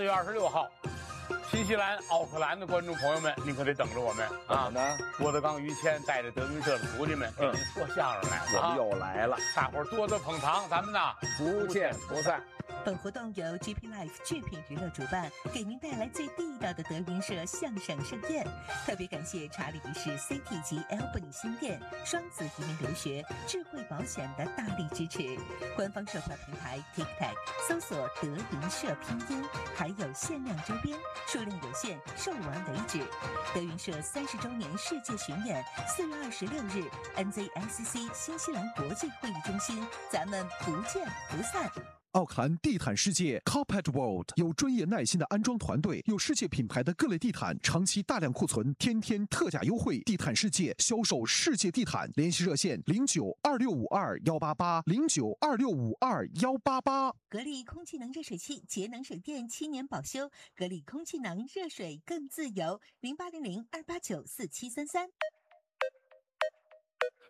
4月26号，新西兰奥克兰的观众朋友们，您可得等着我们啊！郭德纲、于谦带着德云社的徒弟们给您说相声来， 我们又来了， 大伙儿多多捧场，咱们呢不见不散。 本活动由 GP Life 巨品娱乐主办，给您带来最地道的德云社相声盛宴。特别感谢查理一世 City 及 Albany 新店双子移民留学智慧保险的大力支持。官方售票平台 TikTok 搜索德云社拼音，还有限量周边，数量有限，售完为止。德云社30周年世界巡演，4月26日 NZICC 新西兰国际会议中心，咱们不见不散。 奥克兰地毯世界 Carpet World 有专业耐心的安装团队，有世界品牌的各类地毯，长期大量库存，天天特价优惠。地毯世界销售世界地毯，联系热线092652188，092652188。 格力空气能热水器，节能省电7年保修，格力空气能热水更自由，0800289473。